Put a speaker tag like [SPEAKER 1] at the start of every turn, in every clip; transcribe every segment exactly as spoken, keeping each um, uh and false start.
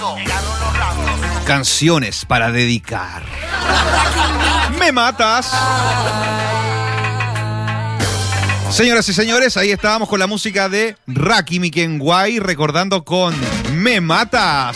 [SPEAKER 1] Canciones para dedicar. Me matas. Señoras y señores, ahí estábamos con la música de Rakim y Kenway, recordando con Me matas.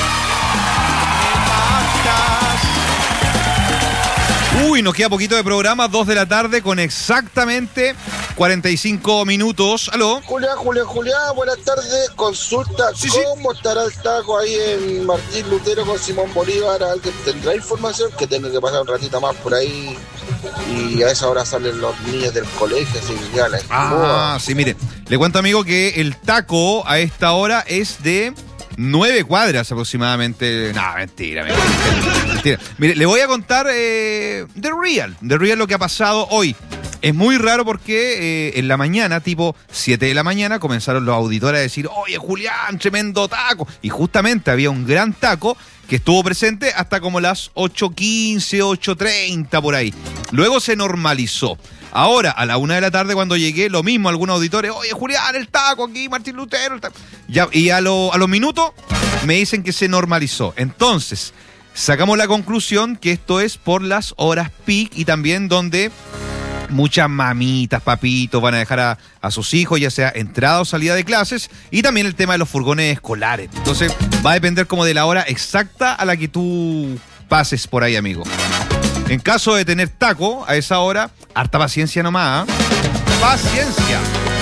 [SPEAKER 1] Uy, nos queda poquito de programa, dos de la tarde con exactamente cuarenta y cinco minutos. ¿Aló?
[SPEAKER 2] Julián, Julián, Julián, buenas tardes. Consulta,
[SPEAKER 1] sí,
[SPEAKER 2] ¿cómo sí. estará el taco ahí en Martín Lutero con Simón Bolívar? ¿Alguien tendrá información? Que tiene que pasar un ratito más por ahí. Y a esa hora salen los niños del colegio, así que ya la
[SPEAKER 1] Ah, sí, mire. Le cuento, amigo, que el taco a esta hora es de nueve cuadras aproximadamente. No, mentira, mentira, mentira. Mire, le voy a contar eh, The Real. The Real lo que ha pasado hoy. Es muy raro porque eh, en la mañana, tipo siete de la mañana, comenzaron los auditores a decir, oye, Julián, tremendo taco. Y justamente había un gran taco que estuvo presente hasta como las ocho quince, ocho treinta por ahí. Luego se normalizó. Ahora, a la una de la tarde cuando llegué, lo mismo, algunos auditores, oye, Julián, el taco aquí, Martín Lutero, el taco. Ya, y a, lo, a los minutos me dicen que se normalizó. Entonces, sacamos la conclusión que esto es por las horas peak y también donde muchas mamitas, papitos van a dejar a, a sus hijos, ya sea entrada o salida de clases, y también el tema de los furgones escolares. Entonces, va a depender como de la hora exacta a la que tú pases por ahí, amigo. En caso de tener taco a esa hora, harta paciencia nomás, ¿eh? ¡Paciencia!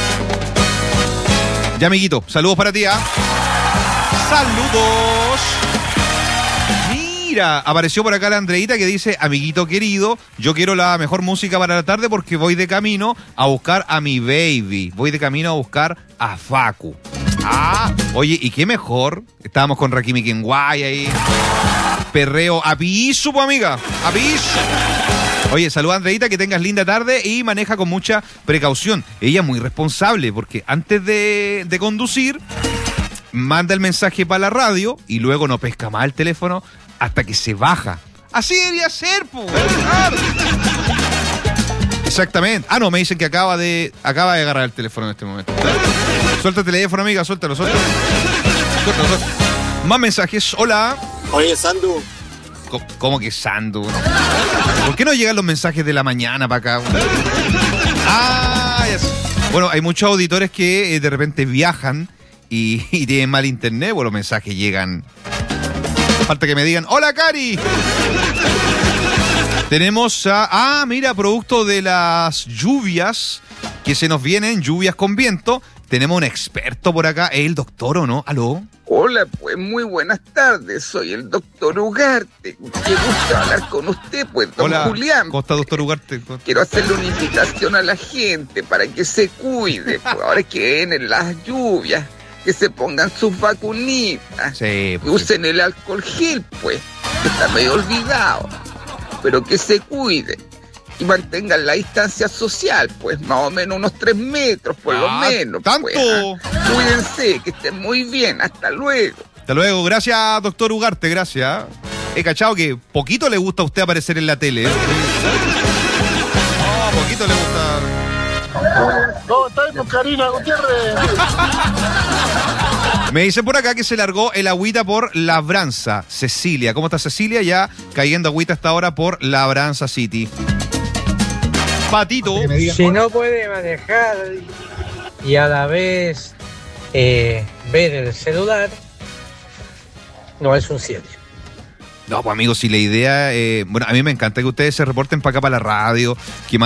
[SPEAKER 1] Ya, amiguito, saludos para ti, ¿eh? ¡Saludos! Mira, apareció por acá la Andreita que dice, amiguito querido, yo quiero la mejor música para la tarde porque voy de camino a buscar a mi baby. Voy de camino a buscar a Facu. Ah, oye, ¿y qué mejor? Estábamos con Rakim y Kenway ahí. Perreo a piso, pues, amiga. A piso. Oye, saluda, Andreita, que tengas linda tarde y maneja con mucha precaución. Ella es muy responsable porque antes de, de conducir, manda el mensaje para la radio y luego no pesca más el teléfono hasta que se baja. Así debería ser, pues. Exactamente. Ah, no, me dicen que acaba de acaba de agarrar el teléfono en este momento. Suelta el teléfono, amiga, suéltalo, suéltalo. Suéltalo, suéltalo. Más mensajes. Hola.
[SPEAKER 2] Oye, Sandu.
[SPEAKER 1] ¿Cómo, cómo que Sandu? ¿Por qué no llegan los mensajes de la mañana para acá? Ah, ya sé. Bueno, hay muchos auditores que eh, de repente viajan y, y tienen mal internet. Bueno, los mensajes llegan. Falta que me digan, ¡hola, Cari! Tenemos a... Ah, mira, producto de las lluvias que se nos vienen, lluvias con viento, tenemos un experto por acá, el doctor, ¿o no? ¿Aló?
[SPEAKER 3] Hola, pues muy buenas tardes, soy el doctor Ugarte. Qué gusto hablar con usted, pues, don
[SPEAKER 1] Hola,
[SPEAKER 3] Julián.
[SPEAKER 1] ¿cómo está, doctor Ugarte?
[SPEAKER 3] Quiero hacerle una invitación a la gente para que se cuide, pues, ahora que vienen las lluvias, que se pongan sus vacunitas,
[SPEAKER 1] Sí,
[SPEAKER 3] que
[SPEAKER 1] pues,
[SPEAKER 3] usen
[SPEAKER 1] sí.
[SPEAKER 3] el alcohol gel, pues, que está medio olvidado, pero que se cuide. Y mantengan la distancia social, pues, más o menos unos tres metros, por
[SPEAKER 1] Ah,
[SPEAKER 3] lo menos.
[SPEAKER 1] ¿tanto?
[SPEAKER 3] Pues, ¿ah? Cuídense, que estén muy bien. Hasta luego.
[SPEAKER 1] Hasta luego. Gracias, doctor Ugarte, gracias. He cachado que poquito le gusta a usted aparecer en la tele, ¿eh? Oh, poquito le gusta.
[SPEAKER 2] ¿Cómo estás, con Karina Gutiérrez?
[SPEAKER 1] Me dicen por acá que se largó el agüita por Labranza, Cecilia. ¿Cómo está Cecilia? Ya cayendo agüita hasta ahora por Labranza City. Patito.
[SPEAKER 4] Si no puede manejar y a la vez eh, ver el celular, no es un siete.
[SPEAKER 1] No, pues amigos, si la idea... Eh, bueno, a mí me encanta que ustedes se reporten para acá, para la radio, que